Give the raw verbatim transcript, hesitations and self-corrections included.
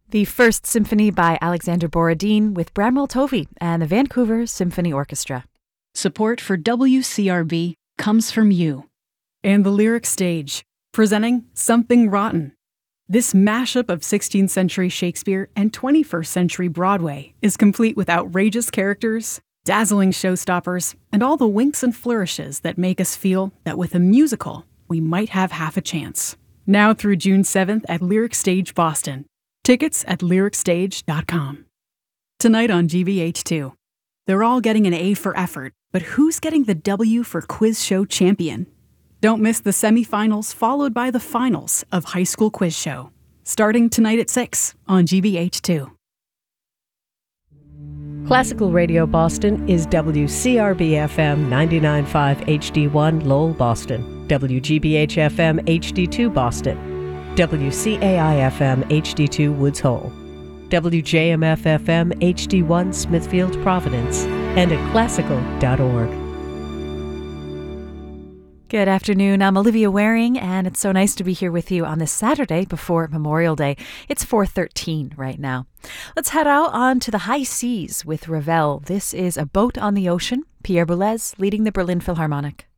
The First Symphony by Alexander Borodin with Bramwell Tovey and the Vancouver Symphony Orchestra. Support for W C R B comes from you. And the Lyric Stage, presenting Something Rotten. This mashup of sixteenth century Shakespeare and twenty-first century Broadway is complete with outrageous characters, dazzling showstoppers, and all the winks and flourishes that make us feel that with a musical, we might have half a chance. Now through June seventh at Lyric Stage Boston. Tickets at lyric stage dot com. Tonight on G B H two. They're all getting an A for effort, but who's getting the W for Quiz Show Champion? Don't miss the semifinals followed by the finals of High School Quiz Show. Starting tonight at six on G B H two. Classical Radio Boston is W C R B F M ninety-nine point five H D one Lowell, Boston, W G B H F M H D two Boston, W C A I F M H D two Woods Hole, W J M F F M H D one Smithfield, Providence, and at classical dot org. Good afternoon, I'm Olivia Waring, and it's so nice to be here with you on this Saturday before Memorial Day. It's four thirteen right now. Let's head out on to the high seas with Ravel. This is A Boat on the Ocean, Pierre Boulez leading the Berlin Philharmonic.